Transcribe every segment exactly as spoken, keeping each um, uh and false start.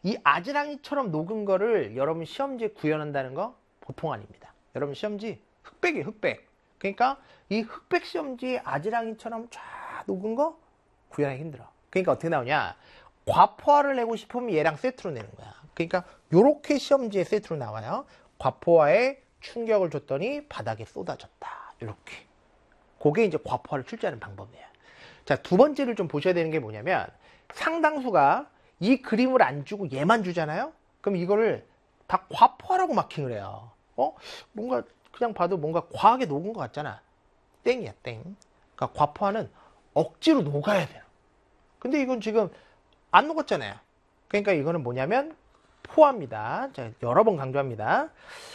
이 아지랑이처럼 녹은 거를 여러분 시험지에 구현한다는 거 보통 아닙니다. 여러분 시험지 흑백이에요, 흑백. 그러니까 이 흑백 시험지에 아지랑이처럼 쫙 녹은 거 구현하기 힘들어. 그러니까 어떻게 나오냐? 과포화를 내고 싶으면 얘랑 세트로 내는 거야. 그러니까 요렇게 시험지에 세트로 나와요. 과포화에 충격을 줬더니 바닥에 쏟아졌다. 요렇게. 그게 이제 과포화를 출제하는 방법이에요. 자, 두 번째를 좀 보셔야 되는 게 뭐냐면 상당수가 이 그림을 안 주고 얘만 주잖아요. 그럼 이거를 다 과포화라고 마킹을 해요. 어? 뭔가 그냥 봐도 뭔가 과하게 녹은 것 같잖아. 땡이야, 땡. 그러니까 과포화는 억지로 녹아야 돼요. 근데 이건 지금 안 녹았잖아요. 그러니까 이거는 뭐냐면 포화입니다. 자, 여러 번 강조합니다.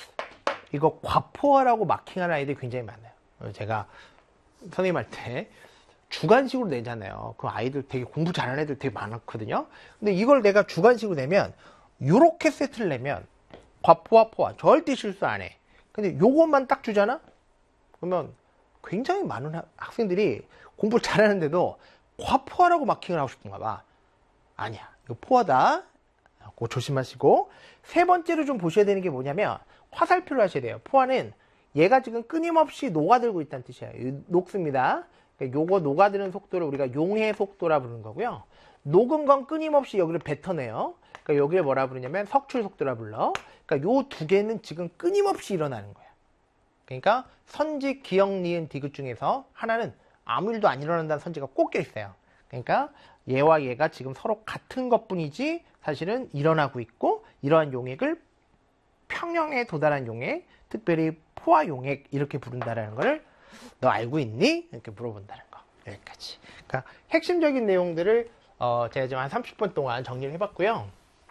이거 과포화라고 마킹하는 아이들이 굉장히 많아요. 제가 선생님한테 주관식으로 내잖아요. 그 아이들 되게 공부 잘하는 애들 되게 많거든요. 근데 이걸 내가 주관식으로 내면 요렇게 세트를 내면 과포화, 포화 절대 실수 안 해. 근데 요것만 딱 주잖아? 그러면 굉장히 많은 학생들이 공부를 잘하는데도 과포화라고 마킹을 하고 싶은가 봐. 아니야. 이거 포화다. 그거 조심하시고. 세 번째로 좀 보셔야 되는 게 뭐냐면 화살표를 하셔야 돼요. 포화는 얘가 지금 끊임없이 녹아들고 있다는 뜻이에요. 녹습니다. 그러니까 요거 녹아드는 속도를 우리가 용해 속도라 부르는 거고요. 녹은 건 끊임없이 여기를 뱉어내요. 그러니까 여기를 뭐라 부르냐면 석출 속도라 불러. 그러니까 요 두 개는 지금 끊임없이 일어나는 거예요. 그러니까 선지, 기역, 니은, 디귿 중에서 하나는 아무 일도 안 일어난다는 선지가 꼭 껴있어요. 그러니까 얘와 얘가 지금 서로 같은 것뿐이지 사실은 일어나고 있고 이러한 용액을 평형에 도달한 용액, 특별히 포화 용액 이렇게 부른다라는 걸 너 알고 있니? 이렇게 물어본다는 거. 여기까지. 그러니까 핵심적인 내용들을 어 제가 지금 한 삼십 분 동안 정리를 해봤고요.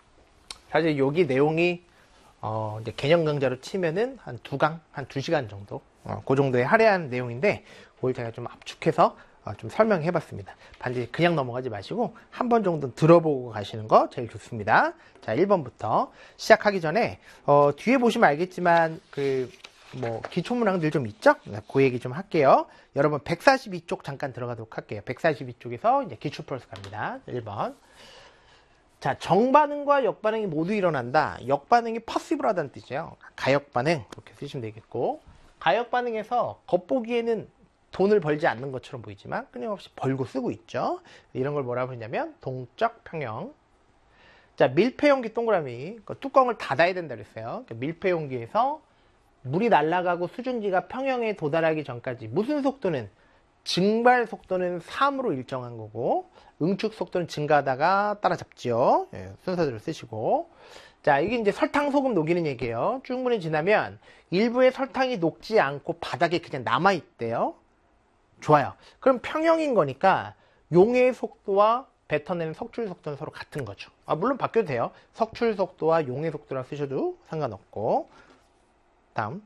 사실 여기 내용이 어 이제 개념 강좌로 치면은 한 두 강, 한 두 시간 정도, 어, 그 정도의 화려한 내용인데 그걸 제가 좀 압축해서 어, 좀 설명해 봤습니다. 반드시 그냥 넘어가지 마시고 한 번 정도 들어보고 가시는 거 제일 좋습니다. 자, 일 번부터 시작하기 전에 어, 뒤에 보시면 알겠지만 그 뭐 기초문항들 좀 있죠? 그 얘기 좀 할게요. 여러분 백사십이 쪽 잠깐 들어가도록 할게요. 백사십이 쪽에서 이제 기초 플러스 갑니다. 일 번. 자, 정반응과 역반응이 모두 일어난다. 역반응이 퍼시블하다는 뜻이에요. 가역반응 그렇게 쓰시면 되겠고, 가역반응에서 겉보기에는 돈을 벌지 않는 것처럼 보이지만 끊임없이 벌고 쓰고 있죠. 이런 걸 뭐라 부르냐면 동적 평형. 자, 밀폐용기 동그라미 그 뚜껑을 닫아야 된다 그랬어요. 그러니까 밀폐용기에서 물이 날아가고 수증기가 평형에 도달하기 전까지 무슨 속도는 증발 속도는 삼으로 일정한 거고 응축 속도는 증가하다가 따라잡지요. 예, 순서대로 쓰시고. 자, 이게 이제 설탕, 소금 녹이는 얘기예요. 충분히 지나면 일부의 설탕이 녹지 않고 바닥에 그냥 남아있대요. 좋아요. 그럼 평형인 거니까 용의 속도와 뱉어내는 석출 속도는 서로 같은 거죠. 아, 물론 바뀌어도 돼요. 석출 속도와 용의 속도랑 쓰셔도 상관없고. 다음.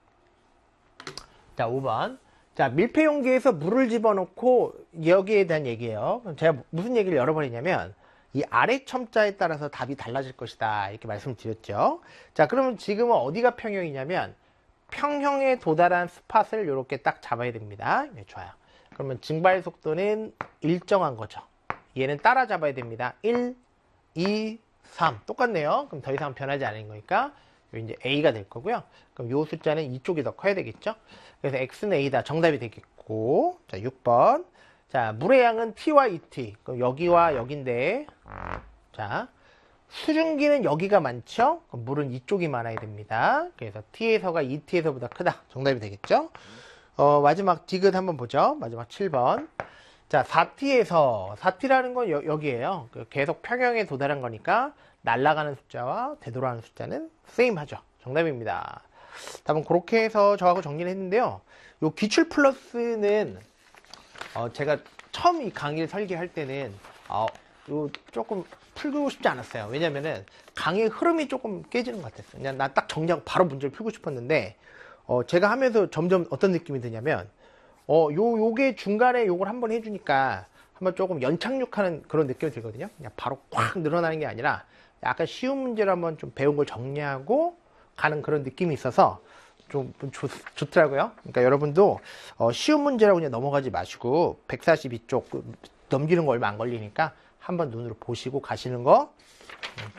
자, 오 번. 자, 밀폐용기에서 물을 집어넣고 여기에 대한 얘기예요. 제가 무슨 얘기를 여러 번 했냐면 이 아래 첨자에 따라서 답이 달라질 것이다 이렇게 말씀드렸죠. 자, 그러면 지금은 어디가 평형이냐면 평형에 도달한 스팟을 이렇게 딱 잡아야 됩니다. 네, 좋아요. 그러면 증발 속도는 일정한 거죠. 얘는 따라 잡아야 됩니다. 일, 이, 삼 똑같네요. 그럼 더 이상 변하지 않은 거니까 이제 A가 될 거고요. 그럼 요 숫자는 이쪽이 더 커야 되겠죠. 그래서 X는 A다. 정답이 되겠고. 자, 육 번. 자, 물의 양은 T와 이티. 그럼 여기와 여긴데. 자, 수증기는 여기가 많죠? 그럼 물은 이쪽이 많아야 됩니다. 그래서 T에서가 이티에서보다 크다. 정답이 되겠죠? 어, 마지막 디귿 한번 보죠. 마지막 칠 번. 자, 사 티에서, 사 티라는 건 여, 여기에요. 계속 평형에 도달한 거니까 날아가는 숫자와 되돌아가는 숫자는 세임 하죠. 정답입니다. 답은 그렇게 해서 저하고 정리를 했는데요. 요 기출 플러스는 어, 제가 처음 이 강의를 설계할 때는 어, 요 조금 풀고 싶지 않았어요. 왜냐면은 강의의 흐름이 조금 깨지는 것 같았어요. 그냥 나 딱 정리하고 바로 문제를 풀고 싶었는데 어, 제가 하면서 점점 어떤 느낌이 드냐면 어, 요, 요게 중간에 요걸 한번 해주니까 한번 조금 연착륙하는 그런 느낌이 들거든요. 그냥 바로 꽉 늘어나는 게 아니라 약간 쉬운 문제를 한번 좀 배운 걸 정리하고 가는 그런 느낌이 있어서 좀 좋, 좋더라고요. 그러니까 여러분도 어, 쉬운 문제라고 그냥 넘어가지 마시고 백사십이 쪽 넘기는 거 얼마 안 걸리니까 한번 눈으로 보시고 가시는 거